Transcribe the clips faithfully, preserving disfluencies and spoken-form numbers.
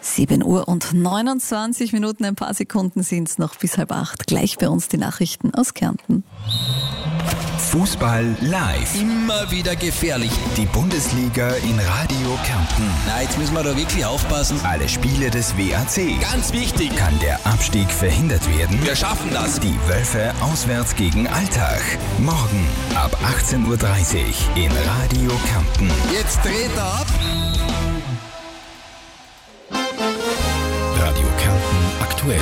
sieben Uhr und neunundzwanzig Minuten, ein paar Sekunden sind es noch bis halb acht. Gleich bei uns die Nachrichten aus Kärnten. Fußball live. Immer wieder gefährlich. Die Bundesliga in Radio Kärnten. Na, jetzt müssen wir da wirklich aufpassen. Alle Spiele des W A C. Ganz wichtig. Kann der Abstieg verhindert werden? Wir schaffen das. Die Wölfe auswärts gegen Altach. Morgen ab achtzehn Uhr dreißig in Radio Kärnten. Jetzt dreht er ab. Radio Kärnten aktuell.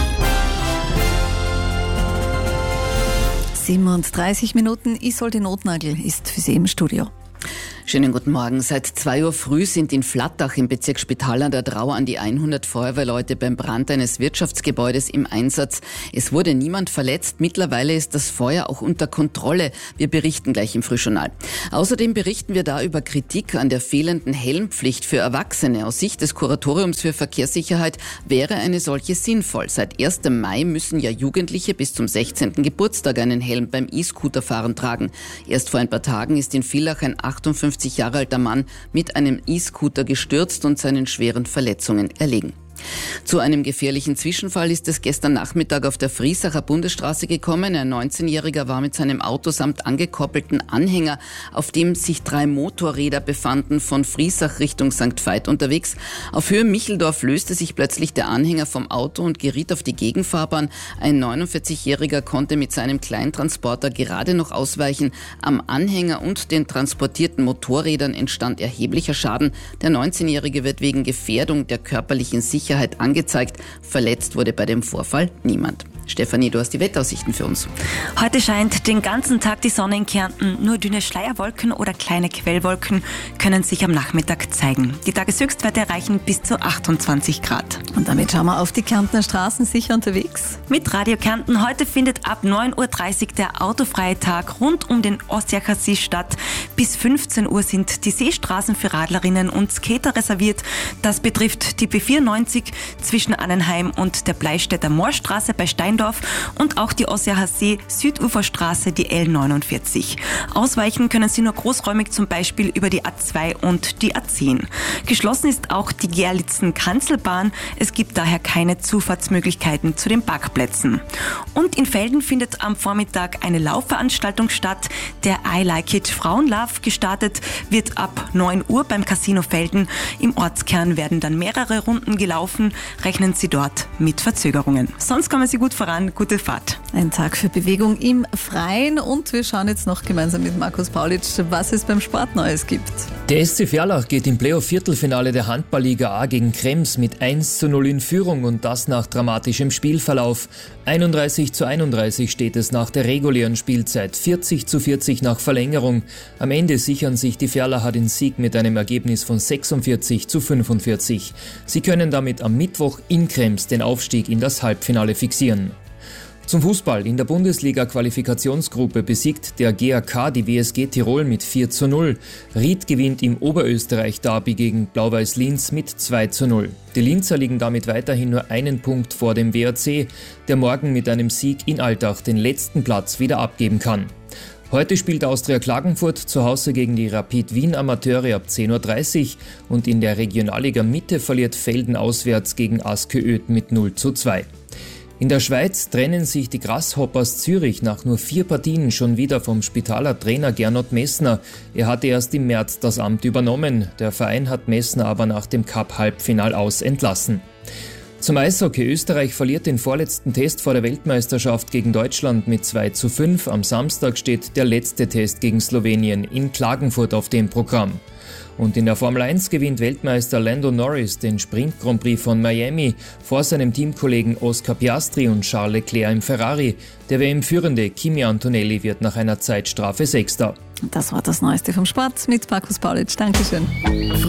siebenunddreißig Minuten, Isolde Notnagel ist für Sie im Studio. Schönen guten Morgen. Seit zwei Uhr früh sind in Flattach im Bezirk Spital an der Drau an die hundert Feuerwehrleute beim Brand eines Wirtschaftsgebäudes im Einsatz. Es wurde niemand verletzt. Mittlerweile ist das Feuer auch unter Kontrolle. Wir berichten gleich im Frühjournal. Außerdem berichten wir da über Kritik an der fehlenden Helmpflicht für Erwachsene. Aus Sicht des Kuratoriums für Verkehrssicherheit wäre eine solche sinnvoll. Seit ersten Mai müssen ja Jugendliche bis zum sechzehnten Geburtstag einen Helm beim E-Scooterfahren tragen. Erst vor ein paar Tagen ist in Villach ein achtundfünfzig Jahre alter Mann mit einem E-Scooter gestürzt und seinen schweren Verletzungen erlegen. Zu einem gefährlichen Zwischenfall ist es gestern Nachmittag auf der Friesacher Bundesstraße gekommen. Ein neunzehnjähriger war mit seinem Auto samt angekoppelten Anhänger, auf dem sich drei Motorräder befanden, von Friesach Richtung Sankt Veit unterwegs. Auf Höhe Micheldorf löste sich plötzlich der Anhänger vom Auto und geriet auf die Gegenfahrbahn. Ein neunundvierzigjähriger konnte mit seinem Kleintransporter gerade noch ausweichen. Am Anhänger und den transportierten Motorrädern entstand erheblicher Schaden. Der neunzehnjährige wird wegen Gefährdung der körperlichen Sicherheit angezeigt. Verletzt wurde bei dem Vorfall niemand. Stefanie, du hast die Wetteraussichten für uns. Heute scheint den ganzen Tag die Sonne in Kärnten. Nur dünne Schleierwolken oder kleine Quellwolken können sich am Nachmittag zeigen. Die Tageshöchstwerte erreichen bis zu achtundzwanzig Grad. Und damit schauen wir auf die Kärntner Straßen, sicher unterwegs. Mit Radio Kärnten heute findet ab neun Uhr dreißig der autofreie Tag rund um den Ossiacher See statt. Bis fünfzehn Uhr sind die Seestraßen für Radlerinnen und Skater reserviert. Das betrifft die B vierundneunzig zwischen Annenheim und der Bleistädter Moorstraße bei Steindorf und auch die Ossiacher See Süduferstraße, die L neunundvierzig. Ausweichen können Sie nur großräumig, zum Beispiel über die A zwei und die A zehn. Geschlossen ist auch die Gerlitzen-Kanzelbahn. Es gibt daher keine Zufahrtsmöglichkeiten zu den Parkplätzen. Und in Velden findet am Vormittag eine Laufveranstaltung statt. Der I Like It Frauenlauf gestartet wird ab neun Uhr beim Casino Velden. Im Ortskern werden dann mehrere Runden gelaufen. Rechnen Sie dort mit Verzögerungen. Sonst kommen Sie gut voran. Gute Fahrt. Ein Tag für Bewegung im Freien und wir schauen jetzt noch gemeinsam mit Markus Paulitsch, was es beim Sport Neues gibt. Der S C Verlach geht im Playoff-Viertelfinale der Handballliga A gegen Krems mit eins zu null in Führung und das nach dramatischem Spielverlauf. einunddreißig zu einunddreißig steht es nach der regulären Spielzeit, vierzig zu vierzig nach Verlängerung. Am Ende sichern sich die Verlacher den Sieg mit einem Ergebnis von sechsundvierzig zu fünfundvierzig. Sie können damit am Mittwoch in Krems den Aufstieg in das Halbfinale fixieren. Zum Fußball. In der Bundesliga-Qualifikationsgruppe besiegt der G A K die W S G Tirol mit vier zu null. Ried gewinnt im Oberösterreich-Derby gegen Blau-Weiß Linz mit zwei zu null. Die Linzer liegen damit weiterhin nur einen Punkt vor dem W A C, der morgen mit einem Sieg in Altach den letzten Platz wieder abgeben kann. Heute spielt Austria Klagenfurt zu Hause gegen die Rapid Wien Amateure ab zehn Uhr dreißig und in der Regionalliga Mitte verliert Velden auswärts gegen Aske Öd mit null zu zwei. In der Schweiz trennen sich die Grasshoppers Zürich nach nur vier Partien schon wieder vom Spitaler Trainer Gernot Messner. Er hatte erst im März das Amt übernommen. Der Verein hat Messner aber nach dem Cup-Halbfinal aus entlassen. Zum Eishockey. Österreich verliert den vorletzten Test vor der Weltmeisterschaft gegen Deutschland mit zwei zu fünf. Am Samstag steht der letzte Test gegen Slowenien in Klagenfurt auf dem Programm. Und in der Formel eins gewinnt Weltmeister Lando Norris den Sprint Grand Prix von Miami vor seinem Teamkollegen Oscar Piastri und Charles Leclerc im Ferrari. Der W M-Führende Kimi Antonelli wird nach einer Zeitstrafe Sechster. Das war das Neueste vom Sport mit Markus Paulitsch. Dankeschön.